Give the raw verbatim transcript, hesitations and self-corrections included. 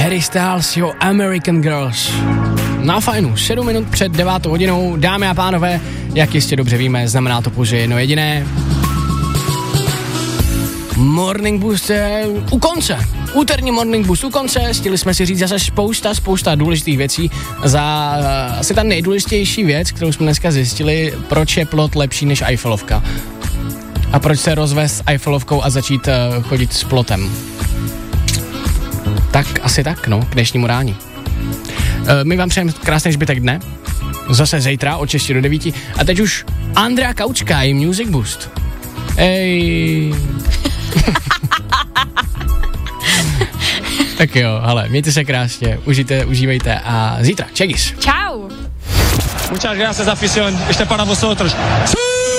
Harry Styles, jo, American Girls. Na fajnu, sedm minut před devátou hodinou, dámy a pánové, jak jistě dobře víme, znamená to pouze jedno jediné. Morning Boost je u konce. Úterní Morning Boost u konce, stihli jsme si říct zase spousta, spousta důležitých věcí. Za uh, asi ta nejdůležitější věc, kterou jsme dneska zjistili, proč je plot lepší než Eiffelovka. A proč se rozvést s Eiffelovkou a začít uh, chodit s plotem. Tak asi tak, no, k dnešnímu rání. Uh, my vám přejeme krásný zbytek dne. Zase zítra od šesti do devíti. A teď už Andrea Kaučka i Music Boost. Ej. Tak jo, hele, mějte se krásně, užijte, užívejte a zítra, čegis. Čau. Muchas gracias, afición. Este para vosotros.